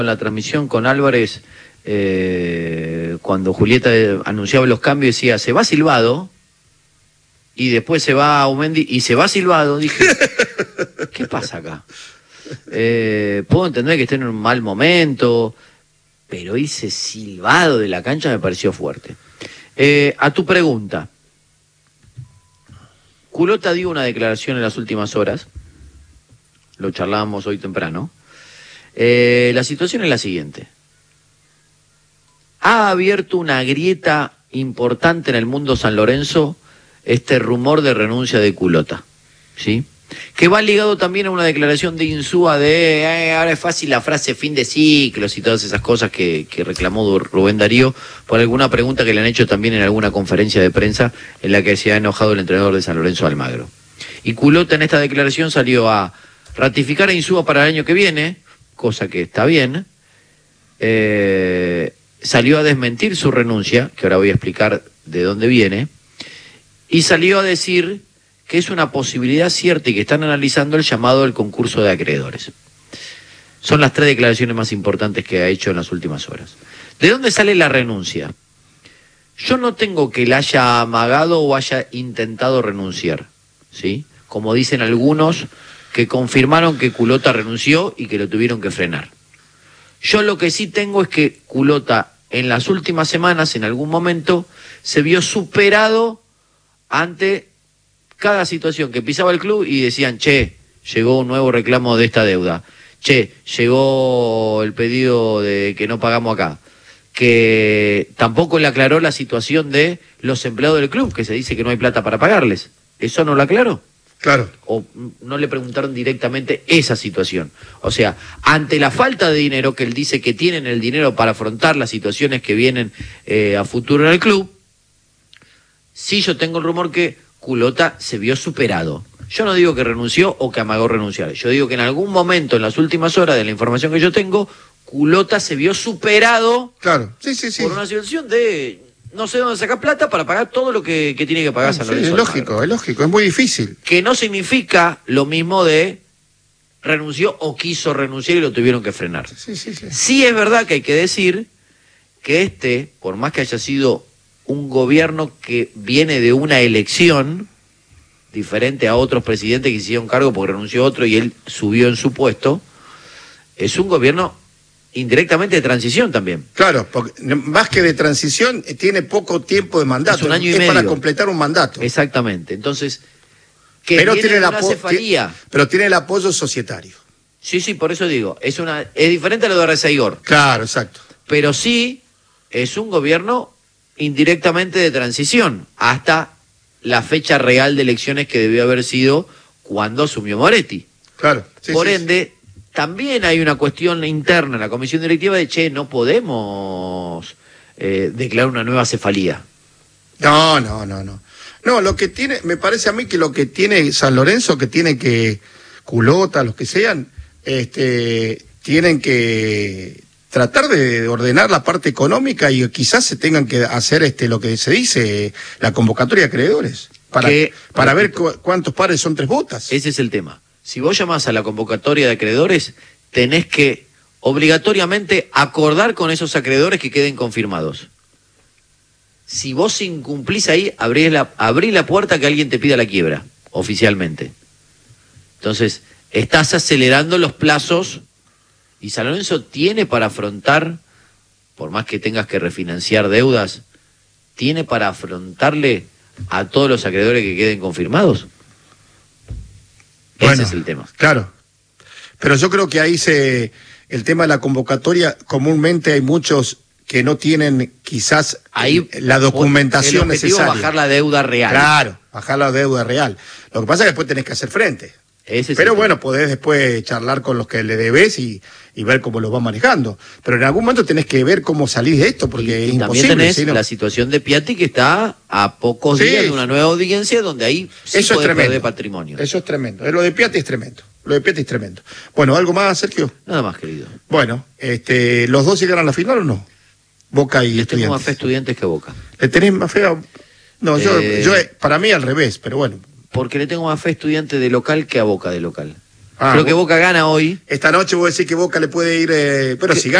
En la transmisión con Álvarez, cuando Julieta anunciaba los cambios, decía, se va Silvado, y después se va Aumendi, y se va Silvado. Dije, ¿qué pasa acá? Puedo entender que estén en un mal momento, pero ese silbado de la cancha me pareció fuerte. A tu pregunta, Culota dio una declaración en las últimas horas, lo charlábamos hoy temprano. La situación es la siguiente. Ha abierto una grieta importante en el mundo San Lorenzo este rumor de renuncia de Culota, ¿sí? Que va ligado también a una declaración de Insúa de ahora es fácil la frase fin de ciclos y todas esas cosas que reclamó Rubén Darío por alguna pregunta que le han hecho también en alguna conferencia de prensa en la que se ha enojado el entrenador de San Lorenzo, Almagro. Y Culota en esta declaración salió a ratificar a Insúa para el año que viene, cosa que está bien, salió a desmentir su renuncia, que ahora voy a explicar de dónde viene, y salió a decir que es una posibilidad cierta y que están analizando el llamado del concurso de acreedores. Son las 3 declaraciones más importantes que ha hecho en las últimas horas. ¿De dónde sale la renuncia? Yo no tengo que él haya amagado o haya intentado renunciar, ¿sí? Como dicen algunos que confirmaron que Culota renunció y que lo tuvieron que frenar. Yo lo que sí tengo es que Culota en las últimas semanas, en algún momento, se vio superado ante cada situación que pisaba el club y decían, che, llegó un nuevo reclamo de esta deuda, che, llegó el pedido de que no pagamos acá, que tampoco le aclaró la situación de los empleados del club, que se dice que no hay plata para pagarles. ¿Eso no lo aclaró? Claro. O no le preguntaron directamente esa situación. O sea, ante la falta de dinero, que él dice que tienen el dinero para afrontar las situaciones que vienen a futuro en el club, sí yo tengo el rumor que Culota se vio superado. Yo no digo que renunció o que amagó renunciar. Yo digo que en algún momento, en las últimas horas de la información que yo tengo, Culota se vio superado. Claro, sí. Por una situación de no sé dónde sacar plata para pagar todo lo que tiene que pagar San Lorenzo. Es lógico, es muy difícil. Que no significa lo mismo de renunció o quiso renunciar y lo tuvieron que frenar. Sí. Sí es verdad que hay que decir que por más que haya sido un gobierno que viene de una elección, diferente a otros presidentes que hicieron cargo porque renunció otro y él subió en su puesto, es un gobierno indirectamente de transición también. Claro, porque más que de transición, tiene poco tiempo de mandato. Es un año y medio. Para completar un mandato. Exactamente. Entonces, que pero tiene una cefalía. Pero tiene el apoyo societario. Sí, por eso digo, es diferente a lo de Rezaigor. Claro, exacto. Pero sí es un gobierno indirectamente de transición, hasta la fecha real de elecciones que debió haber sido cuando asumió Moretti. Claro. Por ende, también hay una cuestión interna en la comisión directiva de, no podemos declarar una nueva cefalía. No. No, lo que tiene, me parece a mí que lo que tiene San Lorenzo, que tiene que Culota, los que sean, tienen que tratar de ordenar la parte económica y quizás se tengan que hacer lo que se dice, la convocatoria de acreedores, para ver cuántos pares son 3 botas. Ese es el tema. Si vos llamás a la convocatoria de acreedores, tenés que obligatoriamente acordar con esos acreedores que queden confirmados. Si vos incumplís ahí, abrí la puerta a que alguien te pida la quiebra, oficialmente. Entonces, estás acelerando los plazos y San Lorenzo tiene para afrontar, por más que tengas que refinanciar deudas, tiene para afrontarle a todos los acreedores que queden confirmados. Ese es el tema. Claro. Pero yo creo que ahí el tema de la convocatoria, comúnmente hay muchos que no tienen quizás ahí la documentación necesaria. Bajar la deuda real. Claro, bajar la deuda real. Lo que pasa es que después tenés que hacer frente. Pero bueno, podés después charlar con los que le debes y ver cómo lo va manejando. Pero en algún momento tenés que ver cómo salir de esto, porque es imposible. También tenés la situación de Piatti, que está a pocos días de una nueva audiencia donde ahí sí podés perder patrimonio. Eso es tremendo. Lo de Piatti es tremendo. Bueno, ¿algo más, Sergio? Nada más, querido. Bueno, ¿los dos llegarán a la final o no? Boca y Estudiantes. Tengo más fe a Estudiantes que a Boca. ¿Le tenés más fe a...? No, yo para mí al revés, pero bueno. Porque le tengo más fe a Estudiantes de local que a Boca de local. Creo que Boca gana hoy. Esta noche voy a decir que Boca le puede ir... pero si gana...